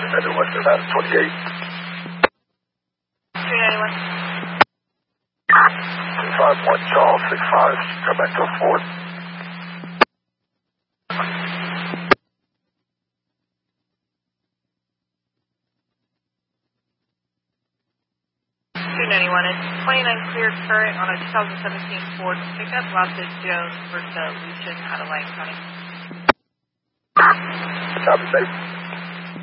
Center Western Mass 28. 391. 251 Charles 65, come back to 4. 291 is 29 clear current on a 2017 Ford pickup, lost at Jones versus Lucian, Adeline County. Copy, babe.